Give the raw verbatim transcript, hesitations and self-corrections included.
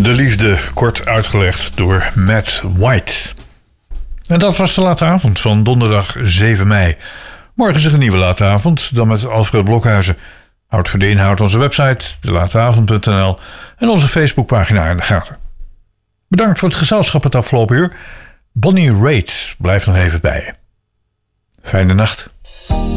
De liefde, kort uitgelegd door Matt White. En dat was de late avond van donderdag zeven mei. Morgen is er een nieuwe late avond, dan met Alfred Blokhuizen. Houd voor de inhoud onze website, de lateavond punt n l en onze Facebookpagina in de gaten. Bedankt voor het gezelschap het afgelopen uur. Bonnie Raitt blijft nog even bij je. Fijne nacht.